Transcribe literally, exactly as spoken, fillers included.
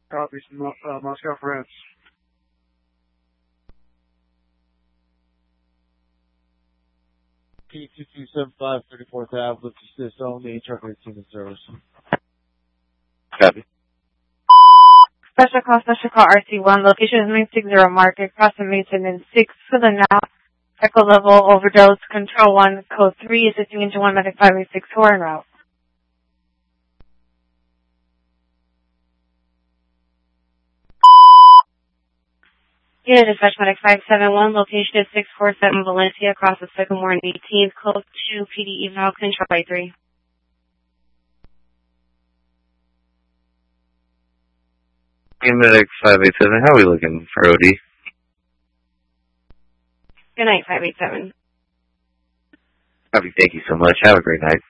Copies from uh, Moscow, France. P two two seven five, thirty-fourth Avenue, lift assist only, truck eighteen in service. Copy. Special call, special call, R C one, location is nine six zero Market, crossing maintenance six for the now. Echo level, overdose, control one, code three, assisting engine one, medic five eight six four en route. Yeah, dispatch medic five seven one, location is six four seven Valencia, across the Sycamore and eighteenth, code two, P D eval, control by three. Medic five eight seven, how are we looking for O D? Good night, five eight seven. Copy, thank you so much. Have a great night.